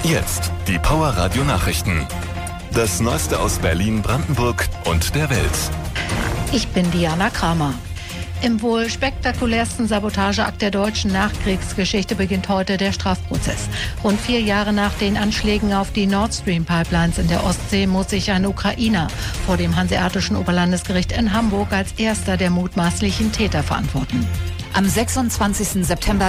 Jetzt die Power Radio Nachrichten. Das Neueste aus Berlin, Brandenburg und der Welt. Ich bin Diana Kramer. Im wohl spektakulärsten Sabotageakt der deutschen Nachkriegsgeschichte beginnt heute der Strafprozess. Rund 4 Jahre nach den Anschlägen auf die Nord Stream Pipelines in der Ostsee muss sich ein Ukrainer vor dem Hanseatischen Oberlandesgericht in Hamburg als erster der mutmaßlichen Täter verantworten. Am 26. September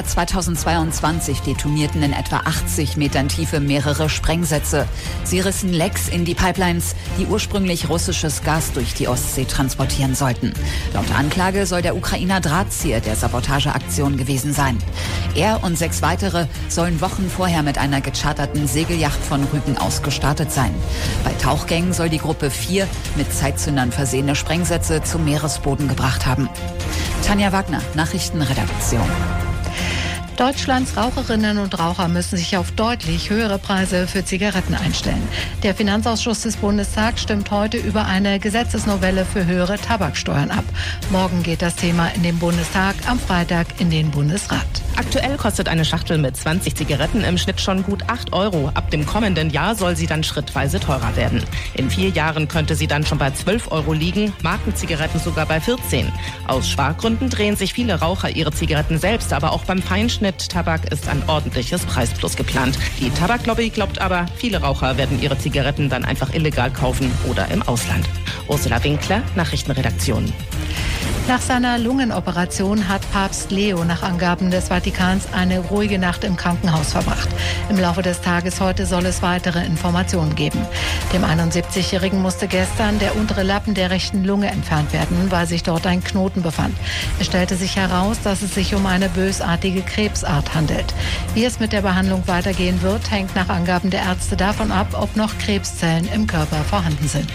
2022 detonierten in etwa 80 Metern Tiefe mehrere Sprengsätze. Sie rissen Lecks in die Pipelines, die ursprünglich russisches Gas durch die Ostsee transportieren sollten. Laut Anklage soll der Ukrainer Drahtzieher der Sabotageaktion gewesen sein. Er und 6 weitere sollen Wochen vorher mit einer gecharterten Segelyacht von Rügen aus gestartet sein. Bei Tauchgängen soll die Gruppe 4 mit Zeitzündern versehene Sprengsätze zum Meeresboden gebracht haben. Tanja Wagner, Nachrichtenredaktion. Deutschlands Raucherinnen und Raucher müssen sich auf deutlich höhere Preise für Zigaretten einstellen. Der Finanzausschuss des Bundestags stimmt heute über eine Gesetzesnovelle für höhere Tabaksteuern ab. Morgen geht das Thema in den Bundestag, am Freitag in den Bundesrat. Aktuell kostet eine Schachtel mit 20 Zigaretten im Schnitt schon gut 8 Euro. Ab dem kommenden Jahr soll sie dann schrittweise teurer werden. In 4 Jahren könnte sie dann schon bei 12 Euro liegen, Markenzigaretten sogar bei 14. Aus Spargründen drehen sich viele Raucher ihre Zigaretten selbst, aber auch beim Feinschnitt-Tabak ist ein ordentliches Preisplus geplant. Die Tabaklobby glaubt aber, viele Raucher werden ihre Zigaretten dann einfach illegal kaufen oder im Ausland. Ursula Winkler, Nachrichtenredaktion. Nach seiner Lungenoperation hat Papst Leo nach Angaben des Vatikans eine ruhige Nacht im Krankenhaus verbracht. Im Laufe des Tages heute soll es weitere Informationen geben. Dem 71-Jährigen musste gestern der untere Lappen der rechten Lunge entfernt werden, weil sich dort ein Knoten befand. Es stellte sich heraus, dass es sich um eine bösartige Krebsart handelt. Wie es mit der Behandlung weitergehen wird, hängt nach Angaben der Ärzte davon ab, ob noch Krebszellen im Körper vorhanden sind.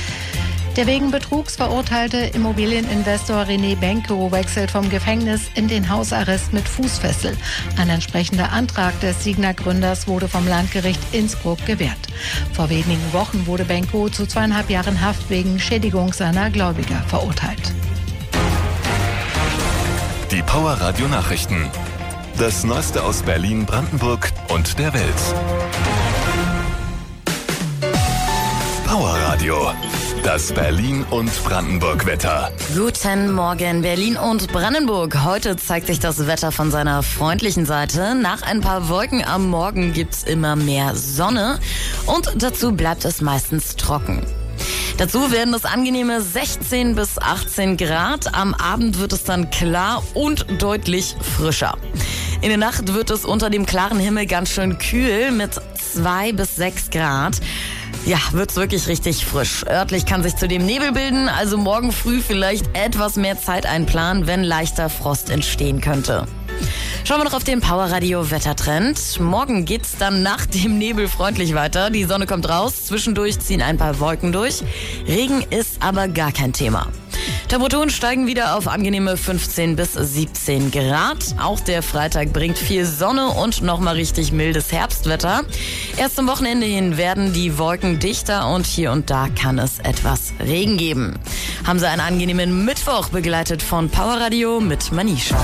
Der wegen Betrugs verurteilte Immobilieninvestor René Benko wechselt vom Gefängnis in den Hausarrest mit Fußfessel. Ein entsprechender Antrag des Signa-Gründers wurde vom Landgericht Innsbruck gewährt. Vor wenigen Wochen wurde Benko zu 2,5 Jahren Haft wegen Schädigung seiner Gläubiger verurteilt. Die Power Radio Nachrichten. Das Neueste aus Berlin, Brandenburg und der Welt. Power Radio. Das Berlin- und Brandenburg-Wetter. Guten Morgen, Berlin und Brandenburg. Heute zeigt sich das Wetter von seiner freundlichen Seite. Nach ein paar Wolken am Morgen gibt's immer mehr Sonne und dazu bleibt es meistens trocken. Dazu werden es angenehme 16 bis 18 Grad. Am Abend wird es dann klar und deutlich frischer. In der Nacht wird es unter dem klaren Himmel ganz schön kühl mit 2 bis 6 Grad. Ja, wird's wirklich richtig frisch. Örtlich kann sich zudem Nebel bilden, also morgen früh vielleicht etwas mehr Zeit einplanen, wenn leichter Frost entstehen könnte. Schauen wir noch auf den Powerradio Wettertrend. Morgen geht's dann nach dem Nebel freundlich weiter. Die Sonne kommt raus, zwischendurch ziehen ein paar Wolken durch. Regen ist aber gar kein Thema. Temperaturen steigen wieder auf angenehme 15 bis 17 Grad. Auch der Freitag bringt viel Sonne und nochmal richtig mildes Herbstwetter. Erst zum Wochenende hin werden die Wolken dichter und hier und da kann es etwas Regen geben. Haben Sie einen angenehmen Mittwoch, begleitet von Powerradio mit Manisha.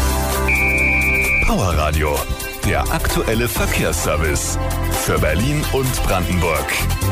Power Radio, der aktuelle Verkehrsservice für Berlin und Brandenburg.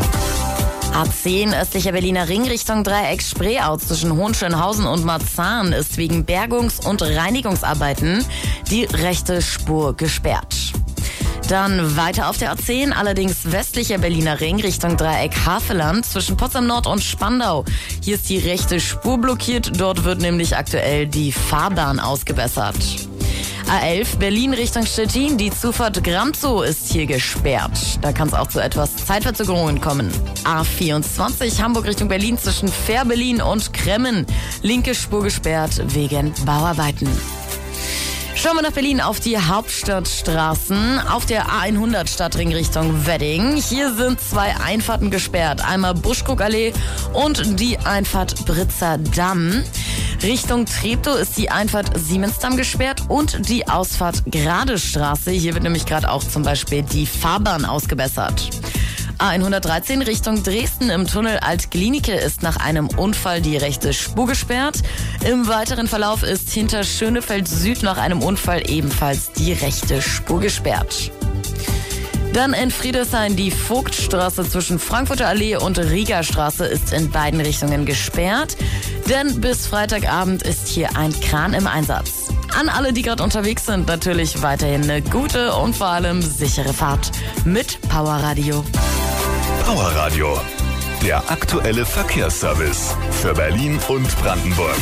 A10 östlicher Berliner Ring Richtung Dreieck Spreeau zwischen Hohenschönhausen und Marzahn ist wegen Bergungs- und Reinigungsarbeiten die rechte Spur gesperrt. Dann weiter auf der A10, allerdings westlicher Berliner Ring Richtung Dreieck Havelland zwischen Potsdam Nord und Spandau. Hier ist die rechte Spur blockiert, dort wird nämlich aktuell die Fahrbahn ausgebessert. A11 Berlin Richtung Stettin, die Zufahrt Gramzow ist hier gesperrt. Da kann es auch zu etwas Zeitverzögerungen kommen. A24 Hamburg Richtung Berlin zwischen Fährberlin und Kremmen. Linke Spur gesperrt wegen Bauarbeiten. Schauen wir nach Berlin auf die Hauptstadtstraßen. Auf der A100 Stadtring Richtung Wedding. Hier sind 2 Einfahrten gesperrt. Einmal Buschkuckallee und die Einfahrt Britzer Damm. Richtung Treptow ist die Einfahrt Siemensdamm gesperrt und die Ausfahrt Gradestraße. Hier wird nämlich gerade auch zum Beispiel die Fahrbahn ausgebessert. A113 Richtung Dresden im Tunnel Alt-Glienicke ist nach einem Unfall die rechte Spur gesperrt. Im weiteren Verlauf ist hinter Schönefeld Süd nach einem Unfall ebenfalls die rechte Spur gesperrt. Dann in Friedrichshain die Vogtstraße zwischen Frankfurter Allee und Rieger Straße ist in beiden Richtungen gesperrt. Denn bis Freitagabend ist hier ein Kran im Einsatz. An alle, die gerade unterwegs sind, natürlich weiterhin eine gute und vor allem sichere Fahrt mit Powerradio. Powerradio, der aktuelle Verkehrsservice für Berlin und Brandenburg.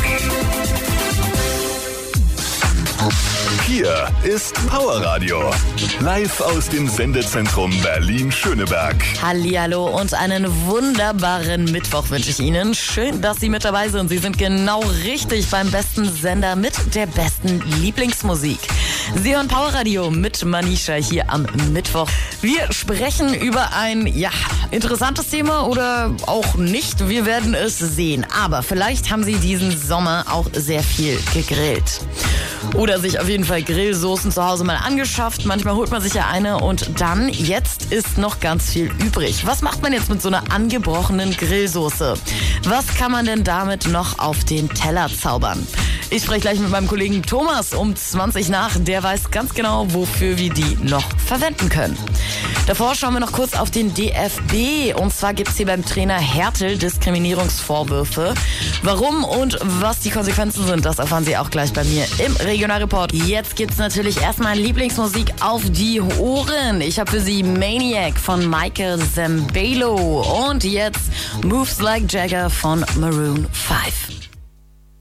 Hier ist Powerradio, live aus dem Sendezentrum Berlin-Schöneberg. Hallihallo und einen wunderbaren Mittwoch wünsche ich Ihnen. Schön, dass Sie mit dabei sind. Sie sind genau richtig beim besten Sender mit der besten Lieblingsmusik. Sie hören Powerradio mit Manisha hier am Mittwoch. Wir sprechen über ein, interessantes Thema oder auch nicht. Wir werden es sehen. Aber vielleicht haben Sie diesen Sommer auch sehr viel gegrillt. Oder sich auf jeden Fall Grillsoßen zu Hause mal angeschafft. Manchmal holt man sich ja eine und dann, jetzt ist noch ganz viel übrig. Was macht man jetzt mit so einer angebrochenen Grillsoße? Was kann man denn damit noch auf den Teller zaubern? Ich spreche gleich mit meinem Kollegen Thomas um 20 nach. Der weiß ganz genau, wofür wir die noch verwenden können. Davor schauen wir noch kurz auf den DFB. Und zwar gibt es hier beim Trainer Hertel Diskriminierungsvorwürfe. Warum und was die Konsequenzen sind, das erfahren Sie auch gleich bei mir im Regionalreport. Jetzt gibt's natürlich erstmal Lieblingsmusik auf die Ohren. Ich habe für Sie Maniac von Michael Zambello und jetzt Moves Like Jagger von Maroon 5.